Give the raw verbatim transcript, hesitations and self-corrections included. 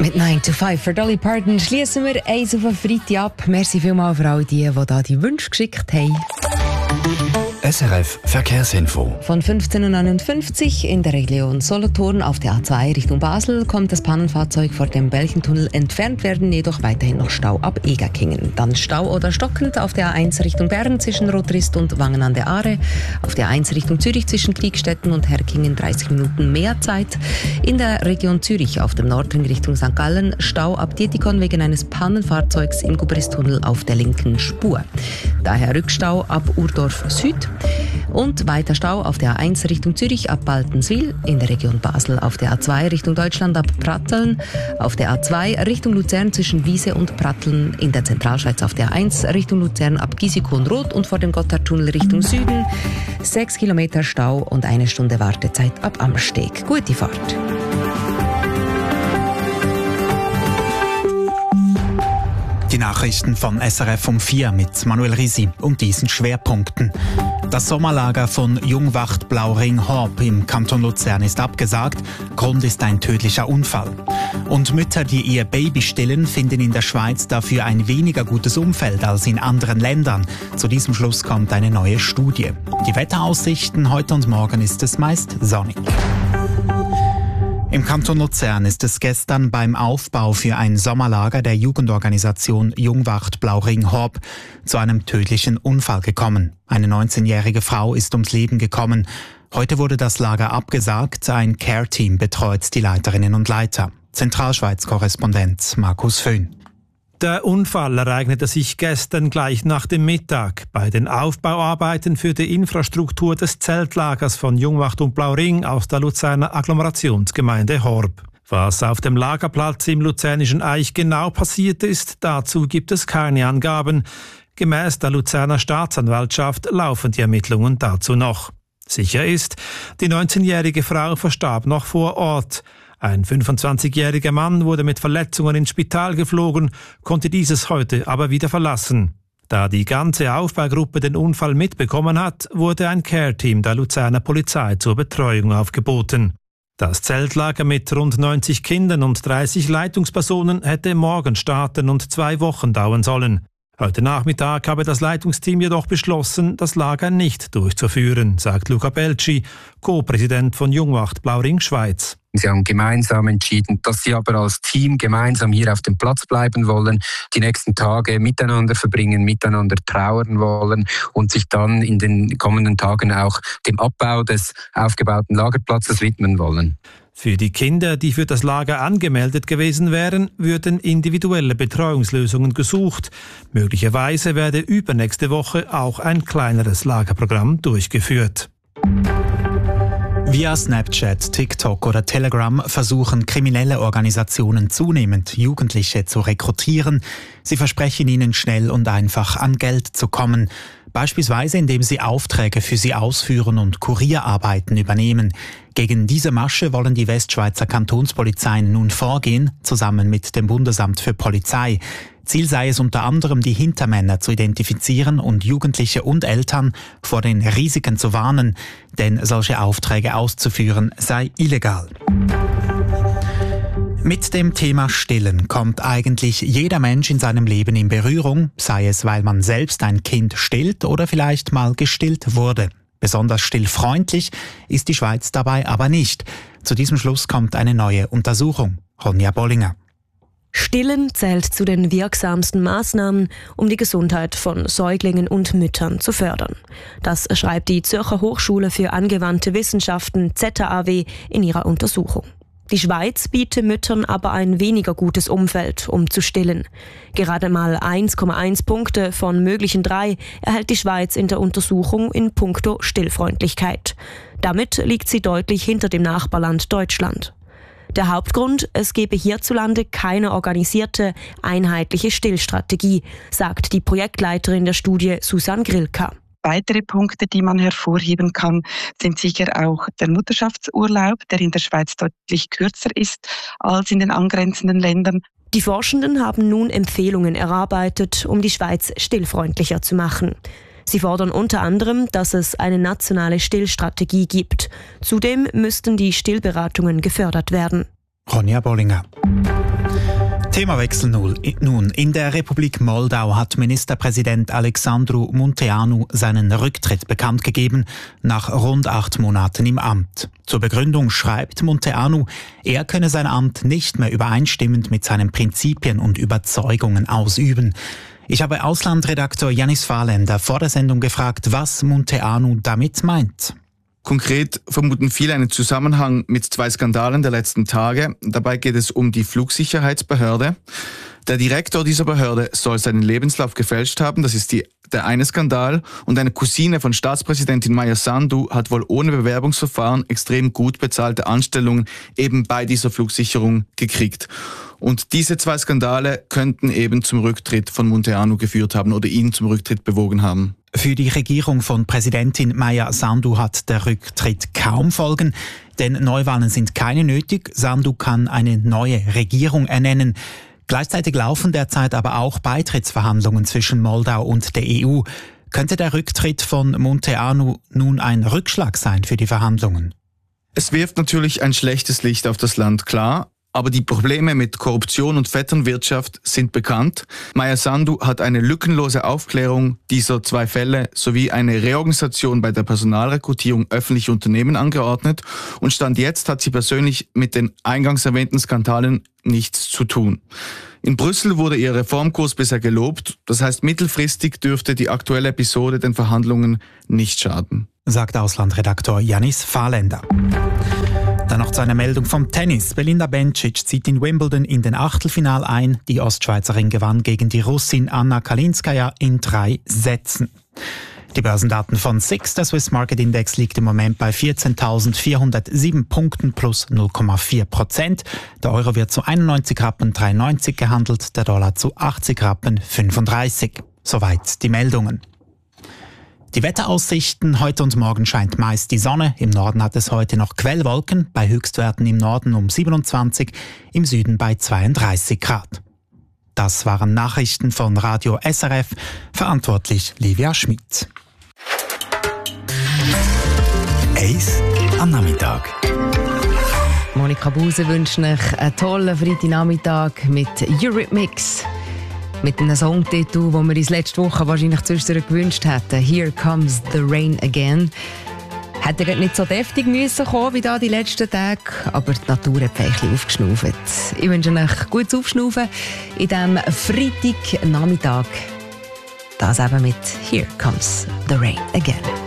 Mit nine to five für Dolly Parton schließen wir eins auf den Freitag ab. Merci vielmals für all die, die da die Wünsche geschickt haben. S R F Verkehrsinfo. Von fünfzehn Uhr neunundfünfzig in der Region Solothurn auf der A zwei Richtung Basel kommt das Pannenfahrzeug vor dem Belchentunnel entfernt werden, jedoch weiterhin noch Stau ab Egerkingen. Dann Stau oder stockend auf der A eins Richtung Bern zwischen Rotrist und Wangen an der Aare. Auf der A eins Richtung Zürich zwischen Kriegstetten und Herkingen dreißig Minuten mehr Zeit. In der Region Zürich auf dem Nordring Richtung Sankt Gallen Stau ab Dietikon wegen eines Pannenfahrzeugs im Gubristunnel auf der linken Spur. Daher Rückstau ab Urdorf Süd. Und weiter Stau auf der A eins Richtung Zürich ab Baltenswil, in der Region Basel auf der A zwei Richtung Deutschland ab Pratteln, auf der A zwei Richtung Luzern zwischen Wiese und Pratteln, in der Zentralschweiz auf der A eins Richtung Luzern ab Gisiko und Roth und vor dem Gotthardtunnel Richtung Süden. Sechs Kilometer Stau und eine Stunde Wartezeit ab Amsteg. Gute Fahrt. Die Nachrichten von S R F um vier mit Manuel Risi und diesen Schwerpunkten. Das Sommerlager von Jungwacht Blauring-Horb im Kanton Luzern ist abgesagt. Grund ist ein tödlicher Unfall. Und Mütter, die ihr Baby stillen, finden in der Schweiz dafür ein weniger gutes Umfeld als in anderen Ländern. Zu diesem Schluss kommt eine neue Studie. Die Wetteraussichten heute und morgen ist es meist sonnig. Im Kanton Luzern ist es gestern beim Aufbau für ein Sommerlager der Jugendorganisation Jungwacht Blauring-Horb zu einem tödlichen Unfall gekommen. Eine neunzehnjährige Frau ist ums Leben gekommen. Heute wurde das Lager abgesagt. Ein Care-Team betreut die Leiterinnen und Leiter. Zentralschweiz-Korrespondent Markus Föhn. Der Unfall ereignete sich gestern gleich nach dem Mittag bei den Aufbauarbeiten für die Infrastruktur des Zeltlagers von Jungwacht und Blauring aus der Luzerner Agglomerationsgemeinde Horb. Was auf dem Lagerplatz im luzernischen Eich genau passiert ist, dazu gibt es keine Angaben. Gemäß der Luzerner Staatsanwaltschaft laufen die Ermittlungen dazu noch. Sicher ist, die neunzehnjährige Frau verstarb noch vor Ort. Ein fünfundzwanzigjähriger Mann wurde mit Verletzungen ins Spital geflogen, konnte dieses heute aber wieder verlassen. Da die ganze Aufbaugruppe den Unfall mitbekommen hat, wurde ein Care-Team der Luzerner Polizei zur Betreuung aufgeboten. Das Zeltlager mit rund neunzig Kindern und dreißig Leitungspersonen hätte morgen starten und zwei Wochen dauern sollen. Heute Nachmittag habe das Leitungsteam jedoch beschlossen, das Lager nicht durchzuführen, sagt Luca Belci, Co-Präsident von Jungwacht Blauring Schweiz. Sie haben gemeinsam entschieden, dass sie aber als Team gemeinsam hier auf dem Platz bleiben wollen, die nächsten Tage miteinander verbringen, miteinander trauern wollen und sich dann in den kommenden Tagen auch dem Abbau des aufgebauten Lagerplatzes widmen wollen. Für die Kinder, die für das Lager angemeldet gewesen wären, würden individuelle Betreuungslösungen gesucht. Möglicherweise werde übernächste Woche auch ein kleineres Lagerprogramm durchgeführt. Via Snapchat, TikTok oder Telegram versuchen kriminelle Organisationen zunehmend, Jugendliche zu rekrutieren. Sie versprechen ihnen schnell und einfach an Geld zu kommen. Beispielsweise indem sie Aufträge für sie ausführen und Kurierarbeiten übernehmen. Gegen diese Masche wollen die Westschweizer Kantonspolizeien nun vorgehen, zusammen mit dem Bundesamt für Polizei. Ziel sei es unter anderem, die Hintermänner zu identifizieren und Jugendliche und Eltern vor den Risiken zu warnen, denn solche Aufträge auszuführen sei illegal. Mit dem Thema Stillen kommt eigentlich jeder Mensch in seinem Leben in Berührung, sei es, weil man selbst ein Kind stillt oder vielleicht mal gestillt wurde. Besonders stillfreundlich ist die Schweiz dabei aber nicht. Zu diesem Schluss kommt eine neue Untersuchung. Ronja Bollinger. Stillen zählt zu den wirksamsten Maßnahmen, um die Gesundheit von Säuglingen und Müttern zu fördern. Das schreibt die Zürcher Hochschule für angewandte Wissenschaften Z A W in ihrer Untersuchung. Die Schweiz bietet Müttern aber ein weniger gutes Umfeld, um zu stillen. Gerade mal eins Komma eins Punkte von möglichen drei erhält die Schweiz in der Untersuchung in puncto Stillfreundlichkeit. Damit liegt sie deutlich hinter dem Nachbarland Deutschland. Der Hauptgrund, es gebe hierzulande keine organisierte, einheitliche Stillstrategie, sagt die Projektleiterin der Studie Susanne Grilka. Weitere Punkte, die man hervorheben kann, sind sicher auch der Mutterschaftsurlaub, der in der Schweiz deutlich kürzer ist als in den angrenzenden Ländern. Die Forschenden haben nun Empfehlungen erarbeitet, um die Schweiz stillfreundlicher zu machen. Sie fordern unter anderem, dass es eine nationale Stillstrategie gibt. Zudem müssten die Stillberatungen gefördert werden. Ronja Bollinger. Themawechsel nun. In der Republik Moldau hat Ministerpräsident Alexandru Munteanu seinen Rücktritt bekannt gegeben, nach rund acht Monaten im Amt. Zur Begründung schreibt Munteanu, er könne sein Amt nicht mehr übereinstimmend mit seinen Prinzipien und Überzeugungen ausüben. Ich habe Auslandredaktor Janis Fahrländer vor der Sendung gefragt, was Munteanu damit meint. Konkret vermuten viele einen Zusammenhang mit zwei Skandalen der letzten Tage. Dabei geht es um die Flugsicherheitsbehörde. Der Direktor dieser Behörde soll seinen Lebenslauf gefälscht haben. Das ist die, der eine Skandal. Und eine Cousine von Staatspräsidentin Maia Sandu hat wohl ohne Bewerbungsverfahren extrem gut bezahlte Anstellungen eben bei dieser Flugsicherung gekriegt. Und diese zwei Skandale könnten eben zum Rücktritt von Munteanu geführt haben oder ihn zum Rücktritt bewogen haben. Für die Regierung von Präsidentin Maia Sandu hat der Rücktritt kaum Folgen, denn Neuwahlen sind keine nötig. Sandu kann eine neue Regierung ernennen. Gleichzeitig laufen derzeit aber auch Beitrittsverhandlungen zwischen Moldau und der E U. Könnte der Rücktritt von Munteanu nun ein Rückschlag sein für die Verhandlungen? Es wirft natürlich ein schlechtes Licht auf das Land, klar. Aber die Probleme mit Korruption und Vetternwirtschaft sind bekannt. Maia Sandu hat eine lückenlose Aufklärung dieser zwei Fälle sowie eine Reorganisation bei der Personalrekrutierung öffentlicher Unternehmen angeordnet. Und Stand jetzt hat sie persönlich mit den eingangs erwähnten Skandalen nichts zu tun. In Brüssel wurde ihr Reformkurs bisher gelobt. Das heißt, mittelfristig dürfte die aktuelle Episode den Verhandlungen nicht schaden, sagt Auslandredaktor Janis Fahrländer. Dann noch zu einer Meldung vom Tennis. Belinda Bencic zieht in Wimbledon in den Achtelfinal ein. Die Ostschweizerin gewann gegen die Russin Anna Kalinskaya in drei Sätzen. Die Börsendaten von S I X, der Swiss Market Index, liegt im Moment bei vierzehntausendvierhundertsieben Punkten plus null Komma vier Prozent. Der Euro wird zu einundneunzig Rappen dreiundneunzig gehandelt, der Dollar zu achtzig Rappen fünfunddreißig. Soweit die Meldungen. Die Wetteraussichten: Heute und morgen scheint meist die Sonne. Im Norden hat es heute noch Quellwolken, bei Höchstwerten im Norden um siebenundzwanzig, im Süden bei zweiunddreißig Grad. Das waren Nachrichten von Radio S R F, verantwortlich Livia Schmidt. Eis am Nachmittag. Monika Buse wünscht euch einen tollen Freitagnachmittag mit Eurythmics. Mit einem Songtitel, den wir uns letzte Woche wahrscheinlich zwischendurch gewünscht hätten. Here Comes the Rain Again. Hätte er nicht so deftig müssen kommen wie da die letzten Tage, aber die Natur hat ein bisschen aufgeschnauft. Ich wünsche euch gutes Aufschnaufen in diesem Freitagnachmittag. Das eben mit Here Comes the Rain Again.